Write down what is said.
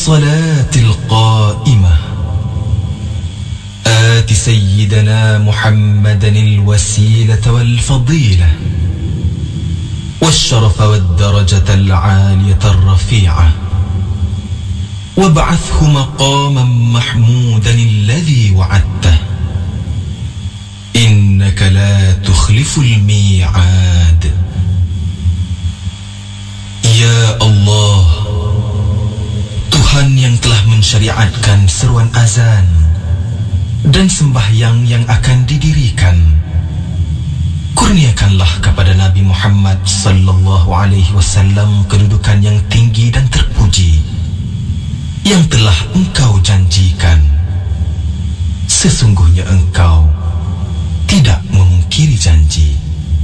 الصلاة القائمة آت سيدنا محمدا الوسيلة والفضيلة والشرف والدرجة العالية الرفيعة وابعثه مقاما محمودا الذي وعدته إنك لا تخلف الميعاد. Ya Allah, Tuhan yang telah mensyariatkan seruan azan dan sembahyang yang akan didirikan, kurniakanlah kepada Nabi Muhammad sallallahu alaihi wasallam kedudukan yang tinggi dan terpuji yang telah Engkau janjikan. Sesungguhnya Engkau tidak memungkiri janji.